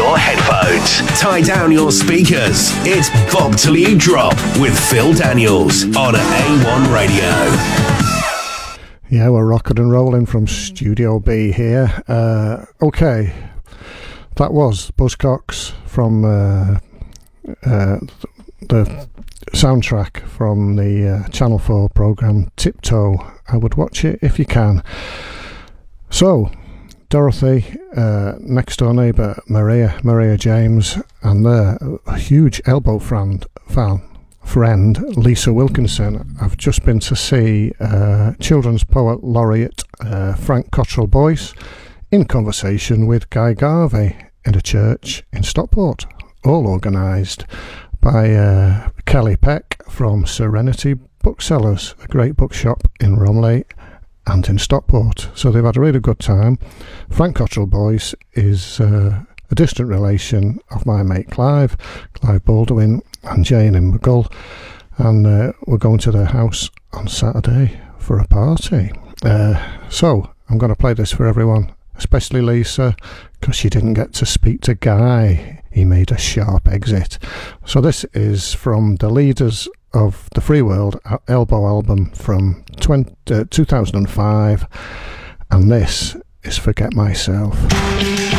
your headphones. Tie down your speakers. It's Bob Till You Drop with Phil Daniels on A1 Radio. Yeah, we're rocking and rolling from Studio B here. Okay, that was Buzzcocks from the soundtrack from the Channel 4 programme Tiptoe. I would watch it if you can. So, Dorothy, next door neighbour Maria James, and their huge elbow friend Lisa Wilkinson have just been to see children's poet laureate Frank Cottrell Boyce in conversation with Guy Garvey in a church in Stockport, all organised by Kelly Peck from Serenity Booksellers, a great bookshop in Romley and in Stockport. So they've had a really good time. Frank Cottrell Boyce is a distant relation of my mate Clive Baldwin and Jane in McGull, and we're going to their house on Saturday for a party. So I'm going to play this for everyone, especially Lisa, because she didn't get to speak to Guy. He made a sharp exit. So this is from the Leaders of the Free World Elbow album from 2005, and this is Forget Myself.